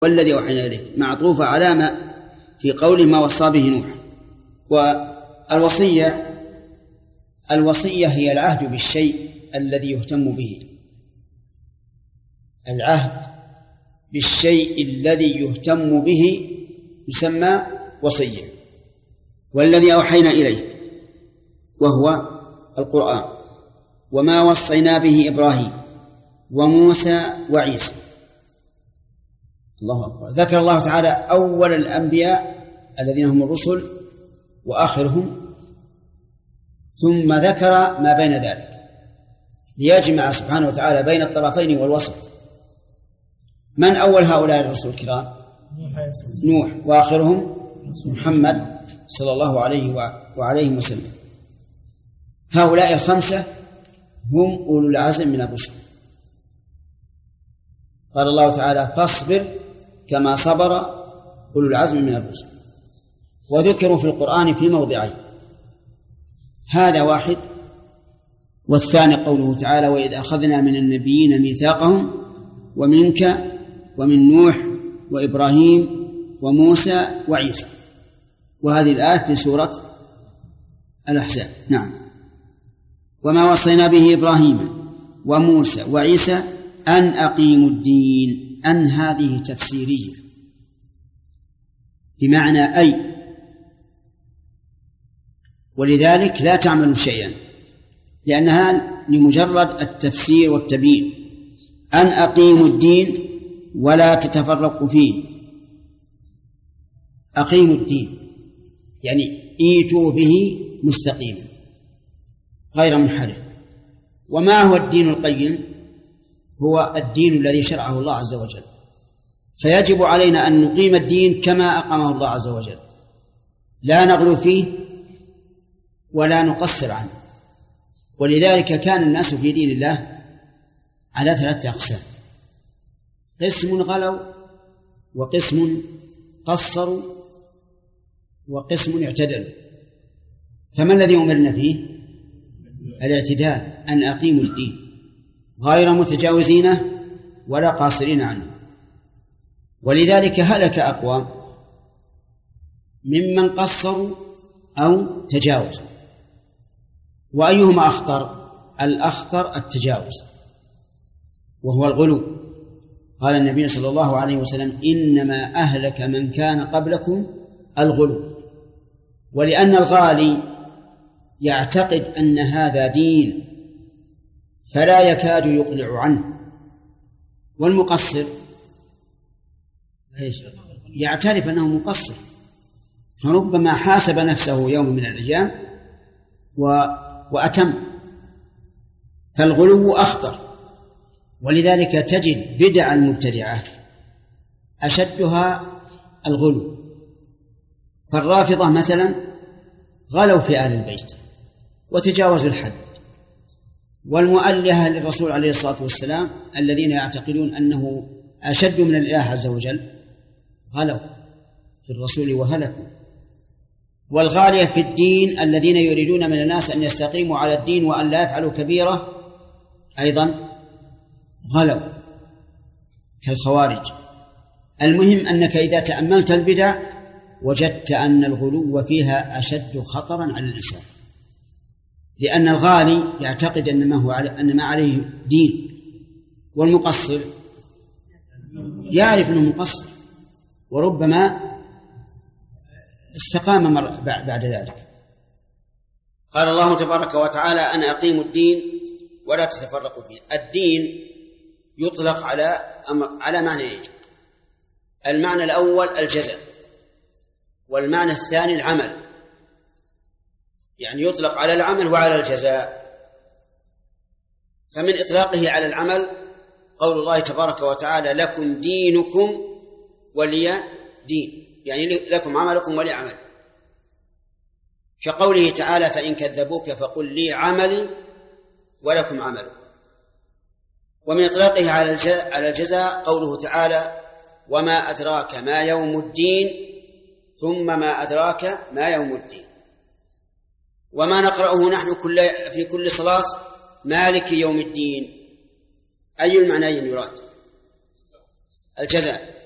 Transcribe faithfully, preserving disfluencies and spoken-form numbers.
والذي أوحينا إليك معطوفة على ما في قوله ما وصى به نوح. والوصية الوصية هي العهد بالشيء الذي يهتم به، العهد بالشيء الذي يهتم به يسمى وصية. والذي أوحينا إليك وهو القرآن وما وصينا به إبراهيم وموسى وعيسى. الله أكبر. ذكر الله تعالى أول الأنبياء الذين هم الرسل وآخرهم، ثم ذكر ما بين ذلك ليجمع سبحانه وتعالى بين الطرفين والوسط. من أول هؤلاء الرسل الكرام؟ نوح، وآخرهم محمد صلى الله عليه وعليه وسلم. هؤلاء الخمسة هم أولو العزم من الرسل. قال الله تعالى فاصبر كما صبر أولو العزم من الرسل، وذكروا في القرآن في موضعين، هذا واحد، والثاني قوله تعالى وإذ أخذنا من النبيين ميثاقهم ومنك ومن نوح وإبراهيم وموسى وعيسى. وهذه الآية في سورة الأحزاب. نعم. وما وصينا به إبراهيم وموسى وعيسى أن أقيموا الدين. أن هذه تفسيرية بمعنى أي، ولذلك لا تعملوا شيئا، لأنها لمجرد التفسير والتبيين. أن أقيموا الدين ولا تتفرقوا فيه. أقيموا الدين يعني ايتوا به مستقيما غير منحرف. وما هو الدين القيم؟ هو الدين الذي شرعه الله عز وجل، فيجب علينا أن نقيم الدين كما أقامه الله عز وجل، لا نغلو فيه ولا نقصر عنه. ولذلك كان الناس في دين الله على ثلاثة أقسام: قسم غلوا، وقسم قصروا، وقسم اعتدلوا. فما الذي أمرنا فيه؟ الاعتدال، أن أقيموا الدين غير متجاوزين ولا قاصرين عنه. ولذلك هلك أقوام ممن قصروا أو تجاوزوا. وأيهما أخطر؟ الأخطر التجاوز، وهو الغلو. قال النبي صلى الله عليه وسلم إنما أهلك من كان قبلكم الغلو. ولأن الغالي يعتقد أن هذا دين فلا يكاد يقلع عنه، والمقصر يعترف أنه مقصر، فربما حاسب نفسه يوم من الأيام و... وأتم. فالغلو أخطر. ولذلك تجد بدع المبتدعة أشدها الغلو. فالرافضة مثلا غلوا في آل البيت وتجاوزوا الحد، والمؤلهة للرسول عليه الصلاة والسلام الذين يعتقدون أنه أشد من الإله عز وجل غلوا في الرسول وهلكوا. والغالية في الدين الذين يريدون من الناس أن يستقيموا على الدين وأن لا يفعلوا كبيرة أيضا غلوا كالخوارج. المهم أنك إذا تأملت البدع وجدت أن الغلو فيها أشد خطرا على الإنسان، لأن الغالي يعتقد أن ما هو على أن ما عليه دين، والمقصر يعرف أنه مقصر وربما استقام بعد ذلك. قال الله تبارك وتعالى أن أقيموا الدين ولا تتفرقوا فيه. الدين يطلق على على معنيين: المعنى الأول الجزاء، والمعنى الثاني العمل، يعني يطلق على العمل وعلى الجزاء. فمن إطلاقه على العمل قول الله تبارك وتعالى لكم دينكم ولي دين، يعني لكم عملكم ولي عمل. كقوله تعالى فإن كذبوك فقل لي عملي ولكم عملكم. ومن إطلاقه على الجزاء قوله تعالى وما أدراك ما يوم الدين ثم ما أدراك ما يوم الدين. وما نقرأه نحن كل في كل صلاة مالك يوم الدين، أي المعنيين يراد؟ الجزاء.